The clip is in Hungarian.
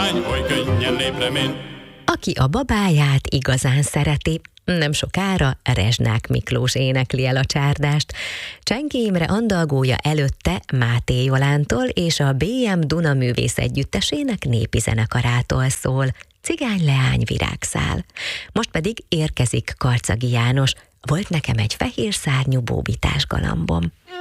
Oly könnyen lépremén. Aki a babáját igazán szereti, nem sokára Rezsnák Miklós énekli el a csárdást. Csenki Imre andalgója előtte Máté Jolántól és a BM Duna Művész Együttesének népi zenekarától szól. Cigány leány virágszál. Most pedig érkezik Karczagi János, volt nekem egy fehér szárnyú bóbitás galambom.